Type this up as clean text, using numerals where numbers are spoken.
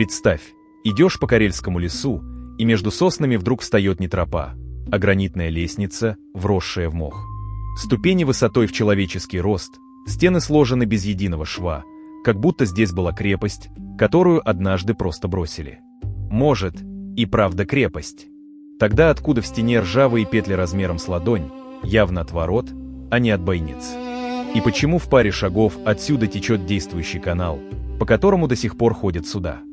Представь, идешь по карельскому лесу, и между соснами вдруг встает не тропа, а гранитная лестница, вросшая в мох. Ступени высотой в человеческий рост, стены сложены без единого шва, как будто здесь была крепость, которую однажды просто бросили. Может, и правда крепость. Тогда откуда в стене ржавые петли размером с ладонь, явно от ворот, а не от бойниц? И почему в паре шагов отсюда течет действующий канал, по которому до сих пор ходят суда?